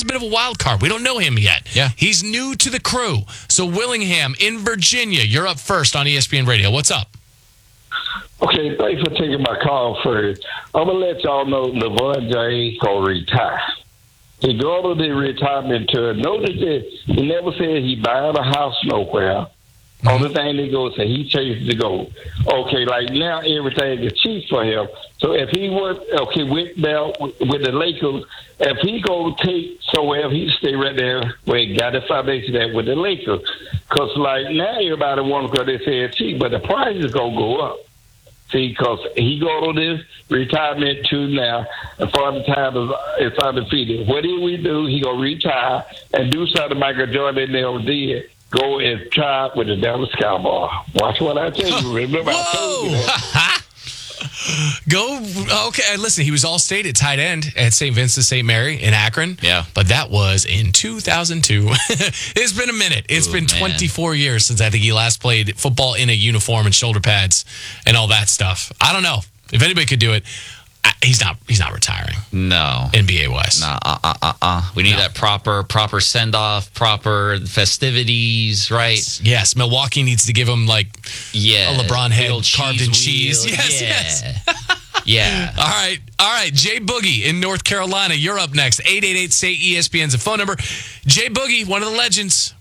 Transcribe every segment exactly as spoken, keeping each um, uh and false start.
is a bit of a wild card. We don't know him yet. Yeah. He's new to the crew. So Willingham in Virginia, you're up first on E S P N Radio. What's up? Okay, thanks for taking my call first. I'm going to let y'all know LeBron James going to retire. He go to the retirement tour. Notice that he never said he buying a house nowhere. Mm-hmm. Only thing they go say he changed the goal. Okay, like now everything is cheap for him. So if he was okay with now with the Lakers, if he go take somewhere, he stay right there where he got the foundation at with the Lakers. Because like now everybody wants because they say it's cheap, but the price is gonna go up. See, because he go to this retirement too now, and for the time is, is undefeated. What did we do? He gonna retire and do something Michael Jordan never did. Go and try with the Dallas Cowboys. Watch what I tell you. Remember I told you that. Go, okay, listen, he was all-state at tight end at Saint Vincent Saint Mary in Akron. Yeah. But that was in two thousand two. It's been a minute. It's Ooh, been twenty-four man. years since I think he last played football in a uniform and shoulder pads and all that stuff. I don't know. If anybody could do it, he's not He's not retiring. No. N B A-wise. No, uh, uh, uh, uh. We need no. that proper proper send-off, proper festivities, right? Yes. Milwaukee needs to give him, like, yeah, a LeBron head carved in cheese. cheese. Yes, yeah. yes. Yeah. All right. All right. Jay Boogie in North Carolina. You're up next. eight eight eight, S A Y, E S P N's the phone number. Jay Boogie, one of the legends.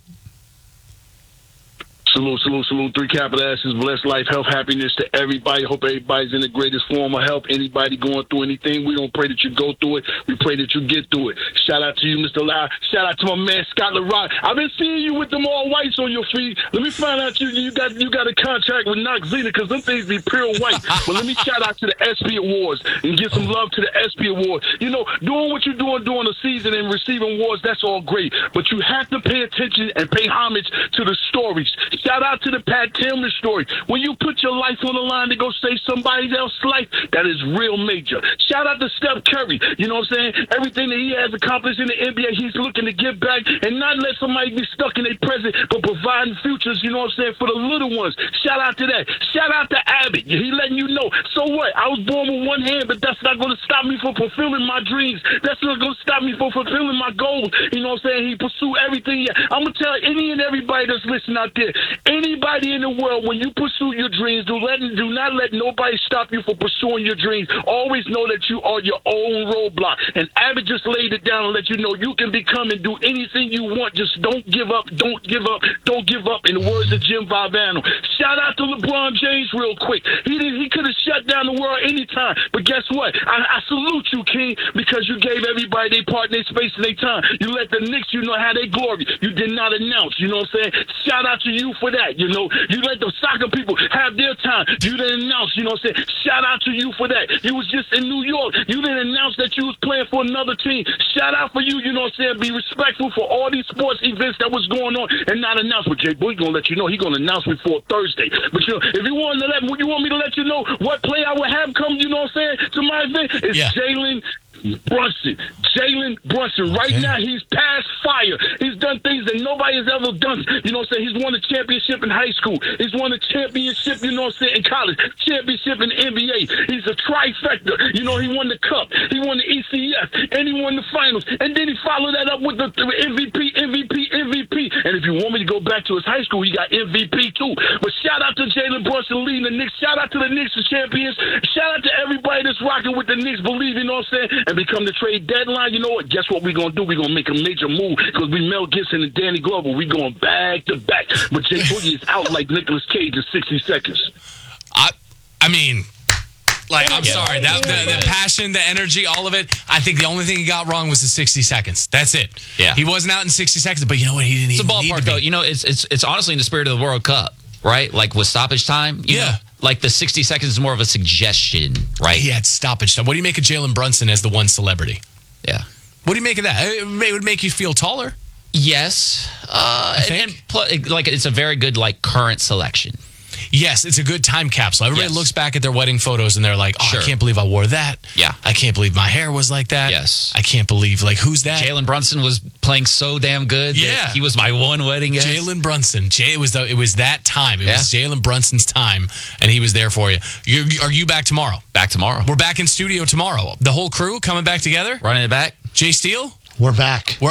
Salute, salute, salute. Three capital S's. Blessed life, health, happiness to everybody. Hope everybody's in the greatest form of health. Anybody going through anything, we don't pray that you go through it. We pray that you get through it. Shout out to you, Mister Lau. Shout out to my man, Scott LaRock. I've been seeing you with them all whites on your feet. Let me find out you you got you got a contract with Knox Zena because them things be pure white. But let me shout out to the S P Awards and give some love to the S P Awards. You know, doing what you're doing during the season and receiving awards, that's all great. But you have to pay attention and pay homage to the stories. Shout out to the Pat Tillman story. When you put your life on the line to go save somebody else's life, that is real major. Shout out to Steph Curry. You know what I'm saying? Everything that he has accomplished in the N B A, he's looking to give back and not let somebody be stuck in their present, but providing futures, you know what I'm saying, for the little ones. Shout out to that. Shout out to Abbott. He letting you know, so what? I was born with one hand, but that's not going to stop me from fulfilling my dreams. That's not going to stop me from fulfilling my goals. You know what I'm saying? He pursue everything. I'm going to tell any and everybody that's listening out there, anybody in the world, when you pursue your dreams, do let do not let nobody stop you from pursuing your dreams. Always know that you are your own roadblock. And Abbott just laid it down and let you know you can become and do anything you want. Just don't give up. Don't give up. Don't give up. In the words of Jim Valvano. Shout out to LeBron James real quick. He did, he could have shut down the world anytime. But guess what? I, I salute you, King, because you gave everybody their part, their space, and their time. You let the Knicks, you know, have their glory. You did not announce. You know what I'm saying? Shout out to you for that. You know, you let the soccer people have their time. You didn't announce. You know what I'm saying? Shout out to you for that. You was just in New York. You didn't announce that you was playing for another team. Shout out for you. You know what I'm saying? Be respectful for all these sports events that was going on and not announce. But Jay Boy gonna let you know he gonna announce before Thursday. But you know, if you want to let, you want me to let you know what play I would have come, you know what I'm saying, to my event, it's yeah. Jalen Brunson. Jalen Brunson. Right okay. now, he's past fire. He's done things that nobody has ever done. You know what I'm saying? He's won a championship in high school. He's won a championship, you know what I'm saying, in college. Championship in the N B A. He's a trifecta. You know, he won the Cup. He won the E C F. And he won the finals. And then he followed that up with the, the M V P, M V P, M V P. And if you want me to go back to his high school, he got M V P too. But shout out to Jalen Brunson leading the Knicks. Shout out to the Knicks, the champions. Shout out to everybody that's rocking with the Knicks, believe, you know what I'm saying, and become the trade deadline. You know what? Guess what we're going to do? We're going to make a major move because we Mel Gibson and Danny Glover. We're going back to back. But Jay Boogie is out like Nicolas Cage in sixty seconds. I, I mean... Like, I'm yeah. sorry, that, the, the passion, the energy, all of it, I think the only thing he got wrong was the sixty seconds. That's it. Yeah. He wasn't out in sixty seconds, but you know what? He didn't It's a even need ballpark, to be. though. You know, it's, it's, it's honestly in the spirit of the World Cup, right? Like with stoppage time. You Yeah. know, like the sixty seconds is more of a suggestion, right? He had stoppage time. What do you make of Jalen Brunson as the one celebrity? Yeah. What do you make of that? It would make you feel taller. Yes. Uh, I and, think. and pl- like it's a very good like current selection. Yes, it's a good time capsule. Everybody Yes. looks back at their wedding photos and they're like, oh, Sure. I can't believe I wore that. Yeah. I can't believe my hair was like that. Yes. I can't believe, like, who's that? Jalen Brunson was playing so damn good. Yeah. That he was my one wedding guest. Jalen Brunson. Jay, it was the, it was that time. It Yeah. was Jalen Brunson's time, and he was there for you. you. Are you back tomorrow? Back tomorrow. We're back in studio tomorrow. The whole crew coming back together? Running it back. Jay Steele? We're back.